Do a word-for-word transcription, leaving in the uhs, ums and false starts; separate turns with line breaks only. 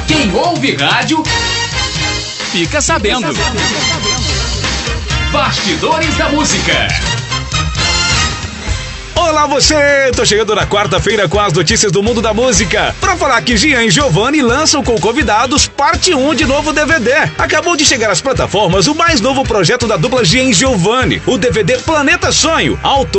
Quem ouve rádio
fica sabendo.
Bastidores da Música.
Olá você! Tô chegando na quarta-feira com as notícias do mundo da música pra falar que Gian e Giovanni lançam com convidados parte um de novo D V D. Acabou de chegar às plataformas o mais novo projeto da dupla Gian e Giovanni, o D V D Planeta Sonho, autor